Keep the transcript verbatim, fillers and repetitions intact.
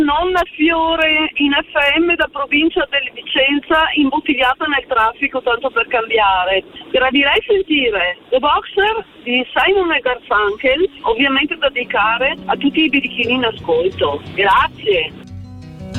Nonna Fiore in F M da provincia di Vicenza, imbottigliata nel traffico, tanto per cambiare. Gradirei sentire The Boxer di Simon e Garfunkel, ovviamente da dedicare a tutti i birichini in ascolto. Grazie.